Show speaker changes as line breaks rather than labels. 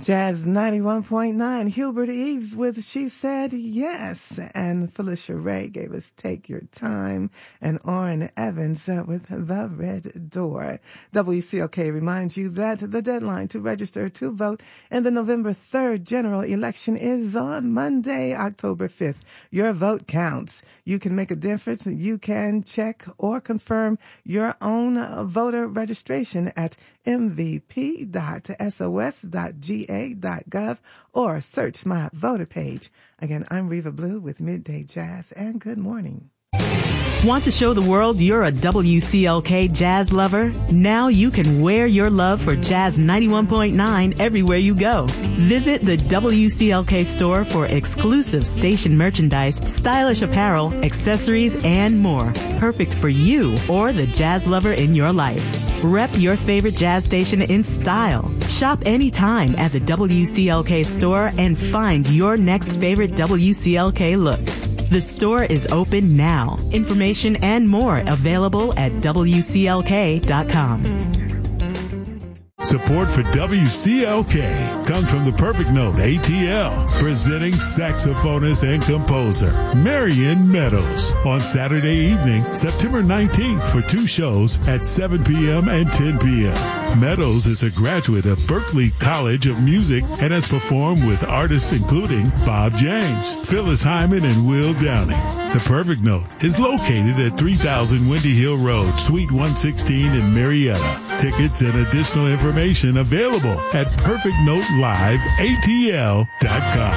Jazz 91.9, Hubert Eves with She Said Yes, and Felicia Ray gave us Take Your Time, and Orrin Evans with The Red Door. WCLK reminds you that the deadline to register to vote in the November 3rd general election is on Monday, October 5th. Your vote counts. You can make a difference. You can check or confirm your own voter registration at mvp.sos.ga.gov or search my voter page. Again, I'm Reva Blue with Midday Jazz, and good morning.
Want to show the world you're a WCLK jazz lover? Now you can wear your love for Jazz 91.9 everywhere you go. Visit the WCLK store for exclusive station merchandise, stylish apparel, accessories, and more. Perfect for you or the jazz lover in your life. Rep your favorite jazz station in style. Shop anytime at the WCLK store and find your next favorite WCLK look. The store is open now. Information and more available at WCLK.com.
Support for WCLK comes from the Perfect Note ATL, presenting saxophonist and composer Marion Meadows on Saturday evening, September 19th for 2 shows at 7 p.m. and 10 p.m. Meadows is a graduate of Berklee College of Music and has performed with artists including Bob James, Phyllis Hyman, and Will Downing. The Perfect Note is located at 3000 Windy Hill Road, Suite 116 in Marietta. Tickets and additional information available at perfectnoteliveatl.com.